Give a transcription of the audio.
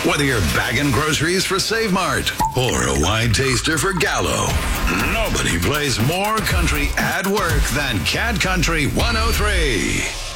Whether you're bagging groceries for Save Mart or a wine taster for Gallo, nobody plays more country at work than Cat Country 103.